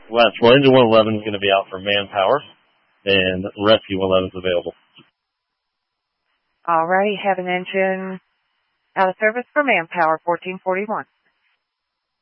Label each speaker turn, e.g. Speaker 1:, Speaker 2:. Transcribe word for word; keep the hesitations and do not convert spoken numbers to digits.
Speaker 1: Last well, engine one eleven is going to be out for manpower, and rescue eleven is available.
Speaker 2: All righty, have an engine out of service for manpower, fourteen forty-one.